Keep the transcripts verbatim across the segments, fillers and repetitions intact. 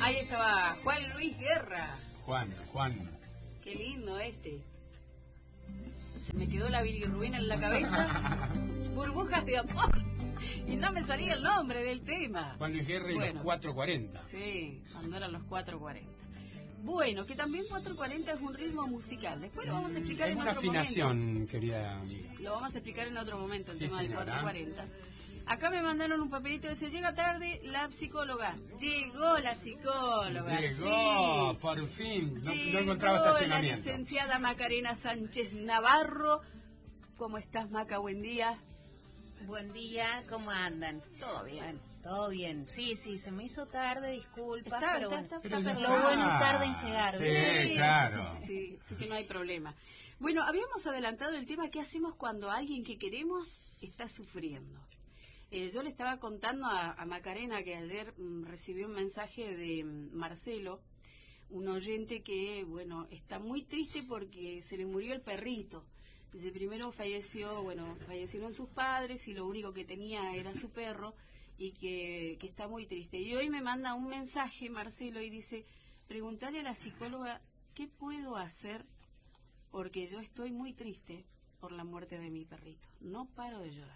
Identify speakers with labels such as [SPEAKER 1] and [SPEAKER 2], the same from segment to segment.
[SPEAKER 1] Ahí estaba Juan Luis Guerra.
[SPEAKER 2] Juan, Juan.
[SPEAKER 1] Qué lindo este. Se me quedó la bilirrubina en la cabeza. Burbujas de amor. Y no me salía el nombre del tema.
[SPEAKER 2] Juan Luis Guerra y
[SPEAKER 1] bueno,
[SPEAKER 2] los cuatro cuarenta.
[SPEAKER 1] Sí, cuando eran los cuatro cuarenta. Bueno, que también cuatro cuarenta es un ritmo musical. Después lo vamos a explicar
[SPEAKER 2] es
[SPEAKER 1] en
[SPEAKER 2] una
[SPEAKER 1] otro
[SPEAKER 2] afinación,
[SPEAKER 1] momento.
[SPEAKER 2] querida amiga.
[SPEAKER 1] Lo vamos a explicar en otro momento, el
[SPEAKER 2] Sí,
[SPEAKER 1] tema del
[SPEAKER 2] señora.
[SPEAKER 1] cuatro cuarenta. Acá me mandaron un papelito que dice, llega tarde la psicóloga. Llegó la psicóloga,
[SPEAKER 2] Llegó,
[SPEAKER 1] sí.
[SPEAKER 2] por fin. No,
[SPEAKER 1] Llegó
[SPEAKER 2] no encontraba
[SPEAKER 1] la
[SPEAKER 2] estacionamiento.
[SPEAKER 1] licenciada Macarena Sánchez Navarro. ¿Cómo estás, Maca? Buen día.
[SPEAKER 3] Buen día, ¿cómo andan?
[SPEAKER 1] Todo bien.
[SPEAKER 3] Bueno, todo bien. Sí, sí, se me hizo tarde, disculpas,
[SPEAKER 1] Está,
[SPEAKER 3] pero
[SPEAKER 1] está,
[SPEAKER 3] bueno.
[SPEAKER 1] está,
[SPEAKER 2] Pero
[SPEAKER 1] está
[SPEAKER 2] ya
[SPEAKER 1] perfecto.
[SPEAKER 3] Lo bueno es tarde en llegar.
[SPEAKER 2] Sí,
[SPEAKER 3] ¿verdad?
[SPEAKER 1] Sí,
[SPEAKER 2] claro.
[SPEAKER 1] sí, sí, sí, sí que no hay problema. Bueno, habíamos adelantado el tema, ¿qué hacemos cuando alguien que queremos está sufriendo? Eh, yo le estaba contando a, a Macarena que ayer mm, recibí un mensaje de mm, Marcelo, un oyente que, bueno, está muy triste porque se le murió el perrito. Dice, primero falleció, bueno, fallecieron sus padres y lo único que tenía era su perro y que, que está muy triste. Y hoy me manda un mensaje, Marcelo, y dice, preguntale a la psicóloga, ¿qué puedo hacer? Porque yo estoy muy triste por la muerte de mi perrito. No paro de llorar.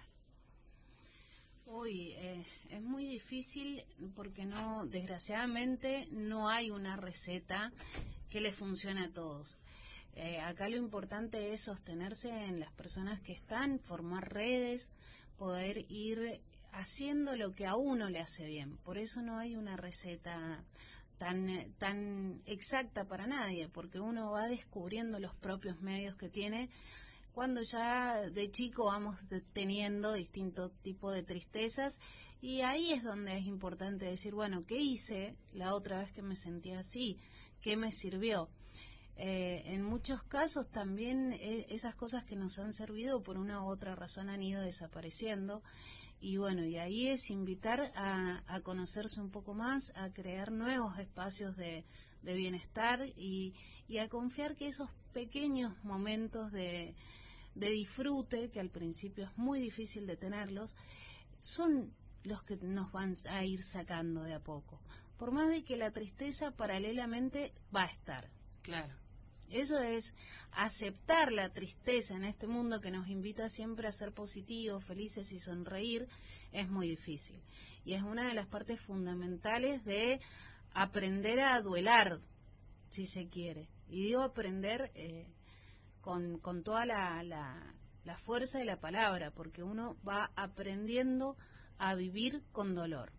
[SPEAKER 3] Uy, eh, es muy difícil porque no, desgraciadamente, no hay una receta que le funcione a todos. Eh, acá lo importante es sostenerse en las personas que están, formar redes, poder ir haciendo lo que a uno le hace bien. Por eso no hay una receta tan, tan exacta para nadie, porque uno va descubriendo los propios medios que tiene cuando ya de chico vamos teniendo distintos tipos de tristezas, y ahí es donde es importante decir, bueno, ¿qué hice la otra vez que me sentía así? ¿Qué me sirvió? Eh, en muchos casos también eh, esas cosas que nos han servido por una u otra razón han ido desapareciendo, y bueno, y ahí es invitar a, a conocerse un poco más, a crear nuevos espacios de, de bienestar y, y a confiar que esos pequeños momentos de, de disfrute, que al principio es muy difícil de tenerlos, son los que nos van a ir sacando de a poco, por más de que la tristeza paralelamente va a estar.
[SPEAKER 1] Claro.
[SPEAKER 3] Eso es aceptar la tristeza en este mundo que nos invita siempre a ser positivos, felices y sonreír, es muy difícil. Y es una de las partes fundamentales de aprender a duelar, si se quiere. Y digo aprender eh, con, con toda la, la, la fuerza de la palabra, porque uno va aprendiendo a vivir con dolor.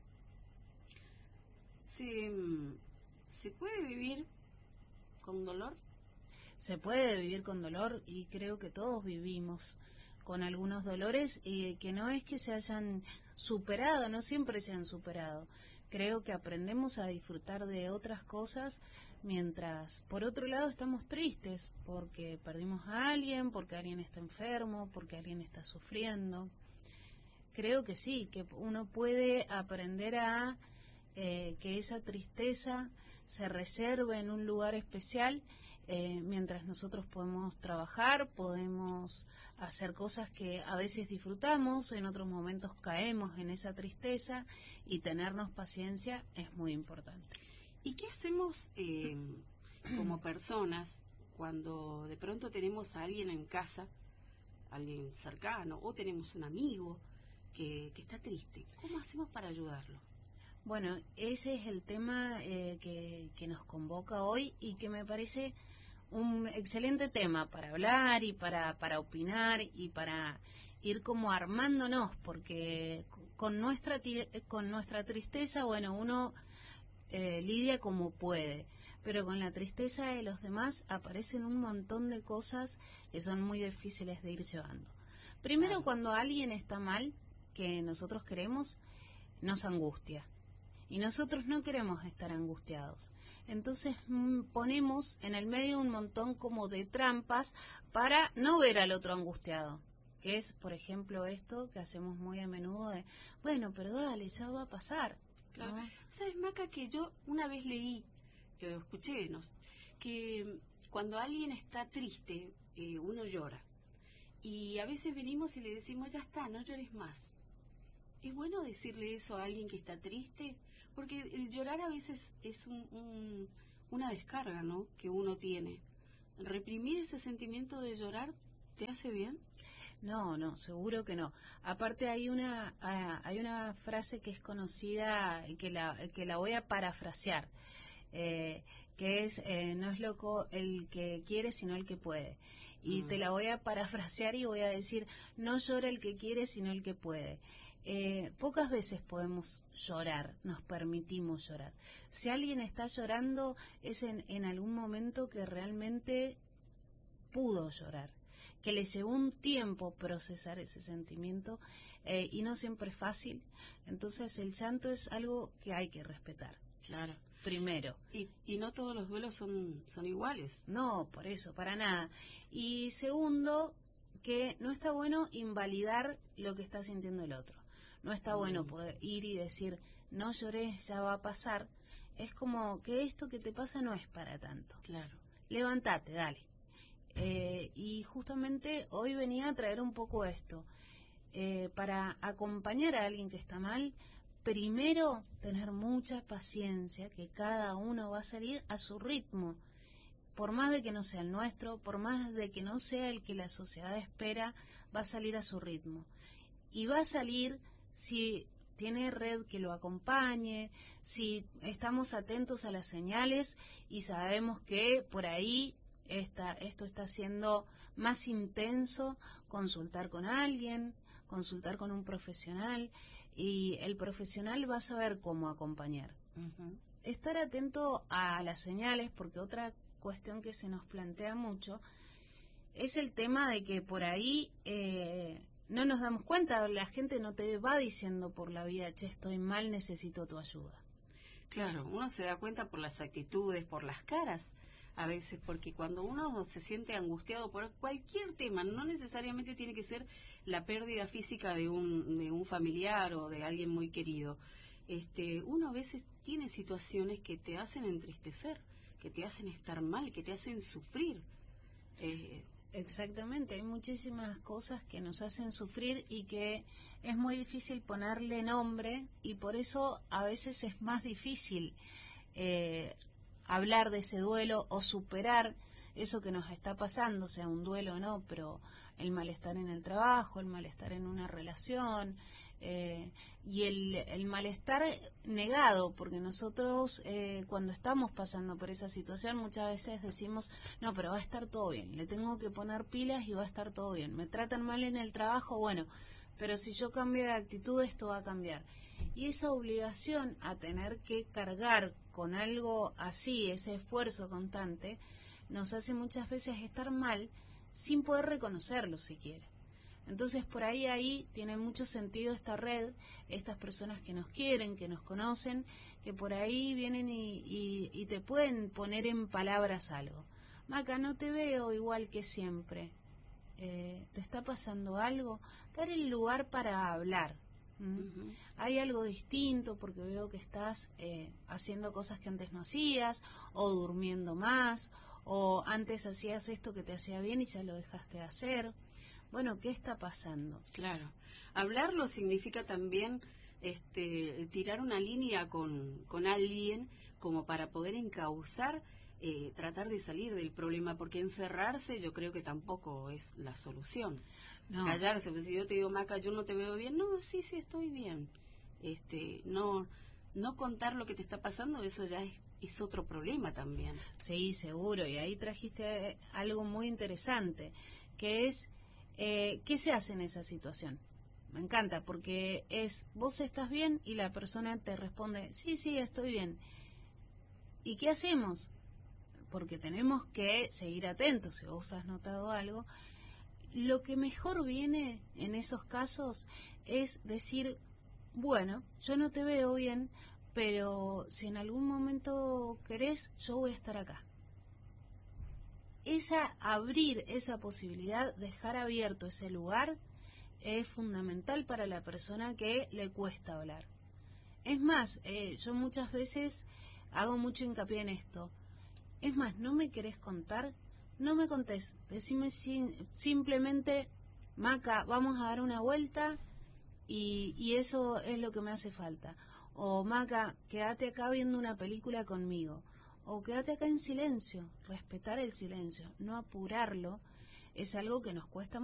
[SPEAKER 1] Sí, ¿se puede vivir con dolor?
[SPEAKER 3] Se puede vivir con dolor, y creo que todos vivimos con algunos dolores eh, que no es que se hayan superado, no siempre se han superado. Creo que aprendemos a disfrutar de otras cosas mientras, por otro lado, estamos tristes porque perdimos a alguien, porque alguien está enfermo, porque alguien está sufriendo. Creo que sí, que uno puede aprender a eh, que esa tristeza se reserve en un lugar especial, eh, mientras nosotros podemos trabajar, podemos hacer cosas que a veces disfrutamos, en otros momentos caemos en esa tristeza, y tenernos paciencia es muy importante.
[SPEAKER 1] ¿Y qué hacemos eh, como personas cuando de pronto tenemos a alguien en casa, alguien cercano, o tenemos un amigo que, que está triste? ¿Cómo hacemos para ayudarlo?
[SPEAKER 3] Bueno, ese es el tema eh, que, que nos convoca hoy, y que me parece un excelente tema para hablar y para, para opinar y para ir como armándonos, porque con nuestra, con nuestra tristeza, bueno, uno eh, lidia como puede, pero con la tristeza de los demás aparecen un montón de cosas que son muy difíciles de ir llevando. Primero, claro, cuando alguien está mal, que nosotros queremos, nos angustia. Y nosotros no queremos estar angustiados. Entonces mmm, ponemos en el medio un montón como de trampas para no ver al otro angustiado. Que es, por ejemplo, esto que hacemos muy a menudo de, bueno, pero dale, ya va a pasar.
[SPEAKER 1] Claro.
[SPEAKER 3] ¿No?
[SPEAKER 1] ¿Sabes, Maca, que yo una vez leí, que escuché, ¿no?, que cuando alguien está triste, eh, uno llora. Y a veces venimos y le decimos, ya está, no llores más. ¿Es bueno decirle eso a alguien que está triste? porque el llorar a veces es un, un, una descarga, ¿no?, que uno tiene. ¿Reprimir ese sentimiento de llorar te hace bien?
[SPEAKER 3] No, no, seguro que no. Aparte hay una ah, hay una frase que es conocida y que la que la voy a parafrasear, eh, que es eh, no es loco el que quiere sino el que puede. Y mm. te la voy a parafrasear y voy a decir, no llora el que quiere sino el que puede. Eh, pocas veces podemos llorar, nos permitimos llorar. Si alguien está llorando es en, en algún momento que realmente pudo llorar, que le llevó un tiempo procesar ese sentimiento eh, y no siempre es fácil. Entonces el llanto es algo que hay que respetar.
[SPEAKER 1] Claro.
[SPEAKER 3] Primero.
[SPEAKER 1] Y, y no todos los duelos son, son iguales.
[SPEAKER 3] No, por eso, para nada. Y segundo, que no está bueno invalidar lo que está sintiendo el otro. No está mm. bueno poder ir y decir, no lloré, ya va a pasar. Es como que esto que te pasa no es para tanto.
[SPEAKER 1] Claro.
[SPEAKER 3] Levántate, dale. Eh, y justamente hoy venía a traer un poco esto. Eh, para acompañar a alguien que está mal, primero tener mucha paciencia, que cada uno va a salir a su ritmo. Por más de que no sea el nuestro, por más de que no sea el que la sociedad espera, va a salir a su ritmo. Y va a salir si tiene red que lo acompañe, si estamos atentos a las señales y sabemos que por ahí esta, esto está siendo más intenso, consultar con alguien, consultar con un profesional, y el profesional va a saber cómo acompañar. Uh-huh. Estar atento a las señales, porque otra cuestión que se nos plantea mucho es el tema de que por ahí eh, no nos damos cuenta, la gente no te va diciendo por la vida, che, estoy mal, necesito tu ayuda.
[SPEAKER 1] Claro, uno se da cuenta por las actitudes, por las caras, a veces, porque cuando uno se siente angustiado por cualquier tema, no necesariamente tiene que ser la pérdida física de un, de un familiar o de alguien muy querido, este, uno a veces tiene situaciones que te hacen entristecer, que te hacen estar mal, que te hacen sufrir. Eh,
[SPEAKER 3] Exactamente, hay muchísimas cosas que nos hacen sufrir y que es muy difícil ponerle nombre, y por eso a veces es más difícil eh, hablar de ese duelo o superar eso que nos está pasando, sea un duelo o no, pero el malestar en el trabajo, el malestar en una relación, eh, y el, el malestar negado, porque nosotros eh, cuando estamos pasando por esa situación muchas veces decimos, no, pero va a estar todo bien, le tengo que poner pilas y va a estar todo bien, me tratan mal en el trabajo, bueno, pero si yo cambio de actitud esto va a cambiar. Y esa obligación a tener que cargar con algo así, ese esfuerzo constante, nos hace muchas veces estar mal sin poder reconocerlo siquiera. Entonces por ahí ahí tiene mucho sentido esta red, estas personas que nos quieren, que nos conocen, que por ahí vienen y, y, y te pueden poner en palabras algo. Maca, no te veo igual que siempre. Eh, ¿Te está pasando algo? Dar el lugar para hablar. ¿Mm? Uh-huh. Hay algo distinto porque veo que estás eh, haciendo cosas que antes no hacías, o durmiendo más, o antes hacías esto que te hacía bien y ya lo dejaste de hacer. Bueno, ¿qué está pasando?
[SPEAKER 1] Claro. Hablarlo significa también este, tirar una línea con, con alguien como para poder encauzar, eh, tratar de salir del problema, porque encerrarse yo creo que tampoco es la solución. No. Callarse, pues si yo te digo, Maca, yo no te veo bien, no, sí, sí, estoy bien. Este, no, no contar lo que te está pasando, eso ya es, es otro problema también.
[SPEAKER 3] Sí, seguro, y ahí trajiste algo muy interesante, que es, eh, ¿qué se hace en esa situación? Me encanta, porque es, vos estás bien y la persona te responde, sí, sí, estoy bien. ¿Y qué hacemos? Porque tenemos que seguir atentos, si vos has notado algo. Lo que mejor viene en esos casos es decir, bueno, yo no te veo bien, pero si en algún momento querés, yo voy a estar acá. Esa, abrir esa posibilidad, dejar abierto ese lugar, es fundamental para la persona que le cuesta hablar. Es más, eh, yo muchas veces hago mucho hincapié en esto. Es más, ¿no me querés contar? No me contés, decime sin, simplemente, Maca, vamos a dar una vuelta y, y eso es lo que me hace falta. o Maca, quédate acá viendo una película conmigo, o quédate acá en silencio. Respetar el silencio, no apurarlo, es algo que nos cuesta